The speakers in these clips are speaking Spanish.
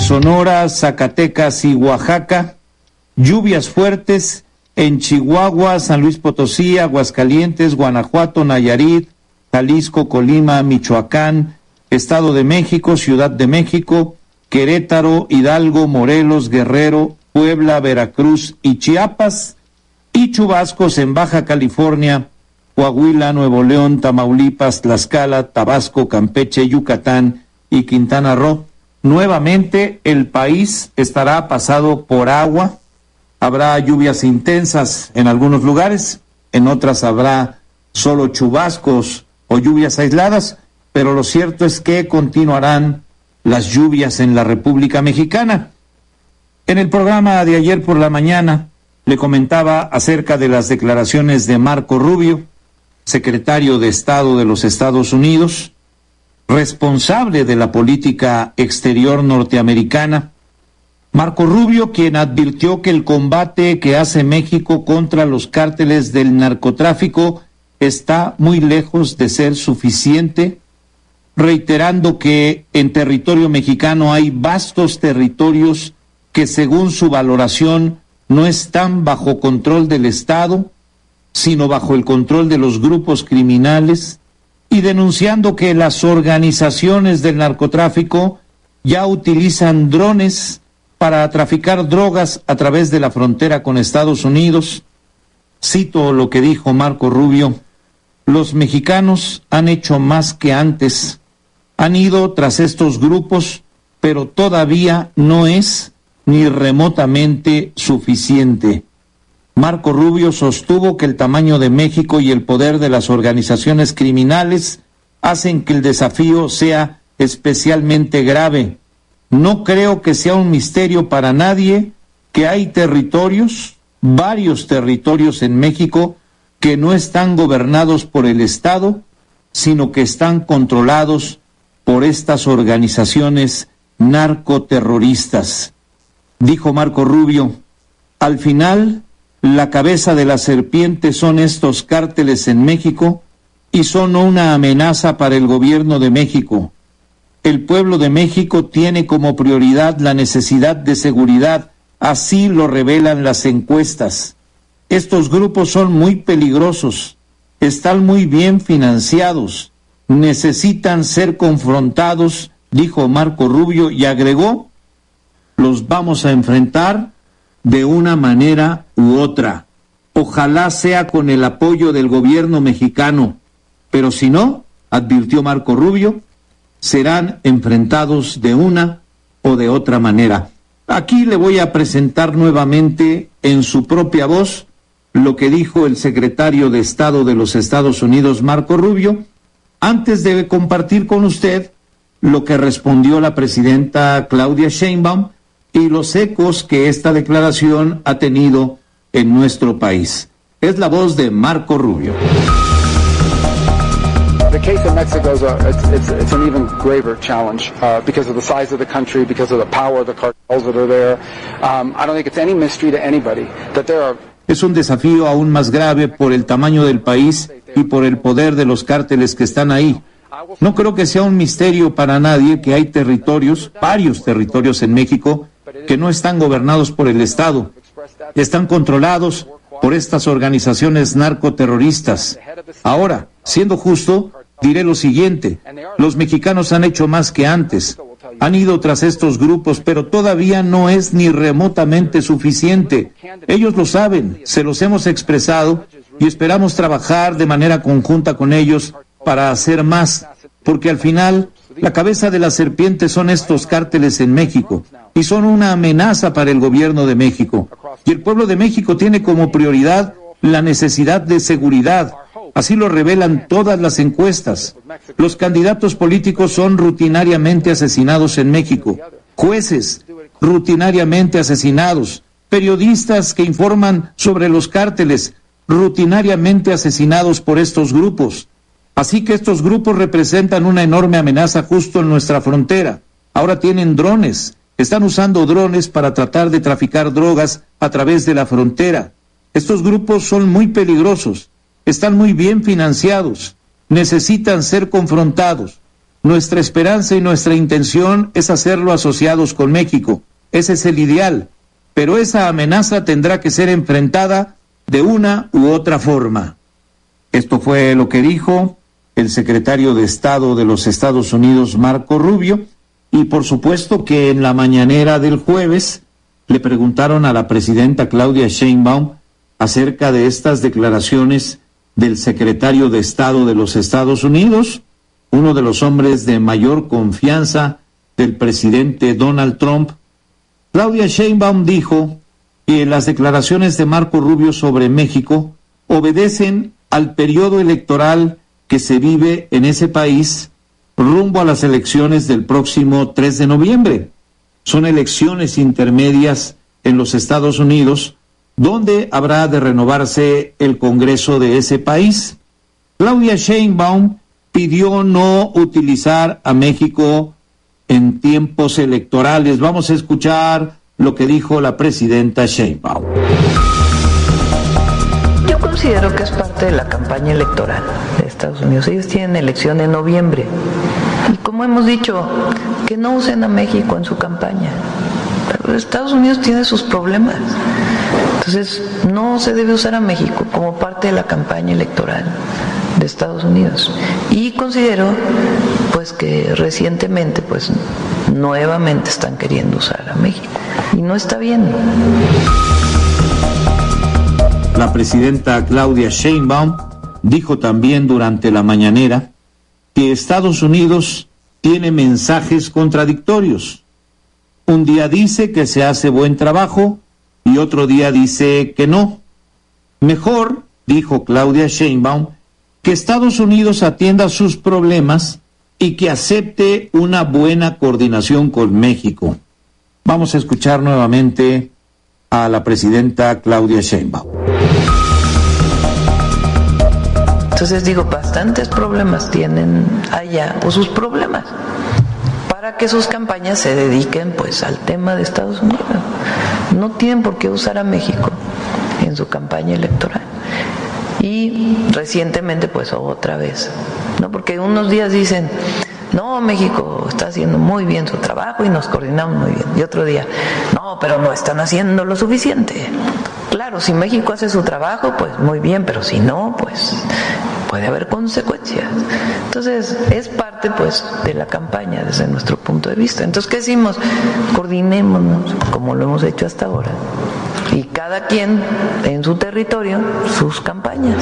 Sonora, Zacatecas y Oaxaca, lluvias fuertes en Chihuahua, San Luis Potosí, Aguascalientes, Guanajuato, Nayarit, Jalisco, Colima, Michoacán, Estado de México, Ciudad de México, Querétaro, Hidalgo, Morelos, Guerrero, Puebla, Veracruz y Chiapas, y chubascos en Baja California, Coahuila, Nuevo León, Tamaulipas, Tlaxcala, Tabasco, Campeche, Yucatán y Quintana Roo. Nuevamente el país estará pasado por agua, habrá lluvias intensas en algunos lugares, en otras habrá solo chubascos o lluvias aisladas, pero lo cierto es que continuarán las lluvias en la República Mexicana. En el programa de ayer por la mañana le comentaba acerca de las declaraciones de Marco Rubio, secretario de Estado de los Estados Unidos, responsable de la política exterior norteamericana. Marco Rubio, quien advirtió que el combate que hace México contra los cárteles del narcotráfico está muy lejos de ser suficiente, reiterando que en territorio mexicano hay vastos territorios que según su valoración no están bajo control del Estado, sino bajo el control de los grupos criminales, y denunciando que las organizaciones del narcotráfico ya utilizan drones para traficar drogas a través de la frontera con Estados Unidos. Cito lo que dijo Marco Rubio: los mexicanos han hecho más que antes, han ido tras estos grupos, pero todavía no es ni remotamente suficiente. Marco Rubio sostuvo que el tamaño de México y el poder de las organizaciones criminales hacen que el desafío sea especialmente grave. No creo que sea un misterio para nadie que hay territorios, varios territorios en México, que no están gobernados por el Estado, sino que están controlados por estas organizaciones narcoterroristas. Dijo Marco Rubio: al final, la cabeza de la serpiente son estos cárteles en México y son una amenaza para el gobierno de México. El pueblo de México tiene como prioridad la necesidad de seguridad, así lo revelan las encuestas. Estos grupos son muy peligrosos, están muy bien financiados, necesitan ser confrontados, dijo Marco Rubio, y agregó: los vamos a enfrentar de una manera u otra. Ojalá sea con el apoyo del gobierno mexicano, pero si no, advirtió Marco Rubio, serán enfrentados de una o de otra manera. Aquí le voy a presentar nuevamente en su propia voz lo que dijo el secretario de Estado de los Estados Unidos, Marco Rubio, antes de compartir con usted lo que respondió la presidenta Claudia Sheinbaum y los ecos que esta declaración ha tenido en nuestro país. Es la voz de Marco Rubio. The case of Mexico is it's an even graver challenge because of the size of the country, because of the power of the cartels that are there. I don't think it's any mystery to anybody that there are. Es un desafío aún más grave por el tamaño del país y por el poder de los cárteles que están ahí. No creo que sea un misterio para nadie que hay territorios, varios territorios en México, que no están gobernados por el Estado. Están controlados por estas organizaciones narcoterroristas. Ahora, siendo justo, diré lo siguiente: los mexicanos han hecho más que antes. Han ido tras estos grupos, pero todavía no es ni remotamente suficiente. Ellos lo saben, se los hemos expresado y esperamos trabajar de manera conjunta con ellos para hacer más, porque al final la cabeza de la serpiente son estos cárteles en México y son una amenaza para el gobierno de México. Y el pueblo de México tiene como prioridad la necesidad de seguridad. Así lo revelan todas las encuestas. Los candidatos políticos son rutinariamente asesinados en México. Jueces rutinariamente asesinados. Periodistas que informan sobre los cárteles rutinariamente asesinados por estos grupos. Así que estos grupos representan una enorme amenaza justo en nuestra frontera. Ahora tienen drones. Están usando drones para tratar de traficar drogas a través de la frontera. Estos grupos son muy peligrosos. Están muy bien financiados, necesitan ser confrontados. Nuestra esperanza y nuestra intención es hacerlo asociados con México. Ese es el ideal, pero esa amenaza tendrá que ser enfrentada de una u otra forma. Esto fue lo que dijo el secretario de Estado de los Estados Unidos, Marco Rubio, y por supuesto que en la mañanera del jueves le preguntaron a la presidenta Claudia Sheinbaum acerca de estas declaraciones del secretario de Estado de los Estados Unidos, uno de los hombres de mayor confianza del presidente Donald Trump. Claudia Sheinbaum dijo que las declaraciones de Marco Rubio sobre México obedecen al periodo electoral que se vive en ese país rumbo a las elecciones del próximo 3 de noviembre. Son elecciones intermedias en los Estados Unidos, donde habrá de renovarse el Congreso de ese país. Claudia Sheinbaum pidió no utilizar a México en tiempos electorales. Vamos a escuchar lo que dijo la presidenta Sheinbaum. Yo considero que es parte de la campaña electoral de Estados Unidos. Ellos tienen elección en noviembre. Y como hemos dicho, que no usen a México en su campaña. Pero Estados Unidos tiene sus problemas. Entonces, no se debe usar a México como parte de la campaña electoral de Estados Unidos. Y considero, pues, que recientemente, pues, nuevamente están queriendo usar a México. Y no está bien. La presidenta Claudia Sheinbaum dijo también durante la mañanera que Estados Unidos tiene mensajes contradictorios. Un día dice que se hace buen trabajo y otro día dice que no. Mejor, dijo Claudia Sheinbaum, que Estados Unidos atienda sus problemas y que acepte una buena coordinación con México. Vamos a escuchar nuevamente a la presidenta Claudia Sheinbaum. Entonces digo, bastantes problemas tienen allá, o sus problemas, para que sus campañas se dediquen pues al tema de Estados Unidos. No tienen por qué usar a México en su campaña electoral. Y recientemente pues otra vez, ¿no? Porque unos días dicen, no, México está haciendo muy bien su trabajo y nos coordinamos muy bien. Y otro día, no, pero no están haciendo lo suficiente. Claro, si México hace su trabajo, pues muy bien, pero si no, pues puede haber consecuencias. Entonces, es parte, pues, de la campaña desde nuestro punto de vista. Entonces, ¿qué decimos? Coordinémonos, como lo hemos hecho hasta ahora. Y cada quien en su territorio, sus campañas.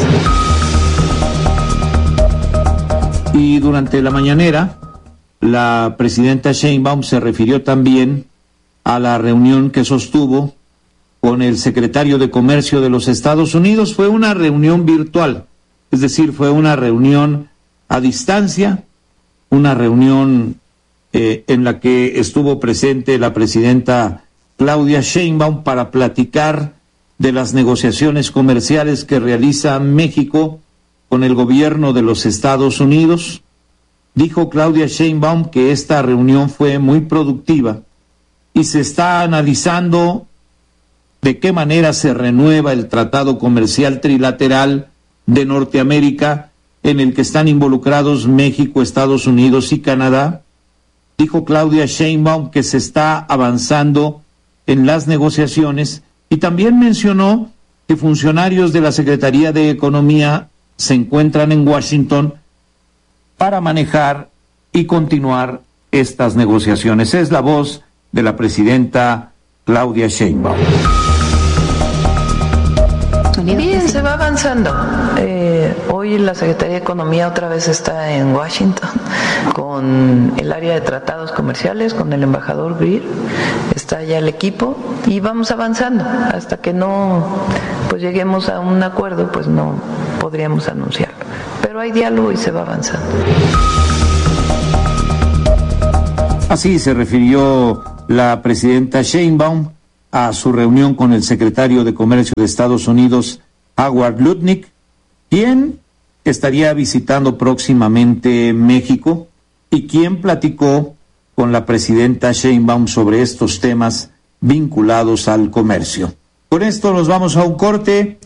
Y durante la mañanera, la presidenta Sheinbaum se refirió también a la reunión que sostuvo con el secretario de Comercio de los Estados Unidos. Fue una reunión virtual, es decir, fue una reunión a distancia, una reunión en la que estuvo presente la presidenta Claudia Sheinbaum para platicar de las negociaciones comerciales que realiza México con el gobierno de los Estados Unidos. Dijo Claudia Sheinbaum que esta reunión fue muy productiva y se está analizando de qué manera se renueva el tratado comercial trilateral de Norteamérica en el que están involucrados México, Estados Unidos y Canadá. Dijo Claudia Sheinbaum que se está avanzando en las negociaciones y también mencionó que funcionarios de la Secretaría de Economía se encuentran en Washington para manejar y continuar estas negociaciones. Es la voz de la presidenta Claudia Sheinbaum. Bien, se va avanzando. Hoy la Secretaría de Economía otra vez está en Washington con el área de tratados comerciales, con el embajador Greer. Está ya el equipo y vamos avanzando. Hasta que no pues lleguemos a un acuerdo, pues no podríamos anunciarlo. Pero hay diálogo y se va avanzando. Así se refirió la presidenta Sheinbaum a su reunión con el secretario de Comercio de Estados Unidos, Howard Lutnick, quien estaría visitando próximamente México y quien platicó con la presidenta Sheinbaum sobre estos temas vinculados al comercio. Con esto nos vamos a un corte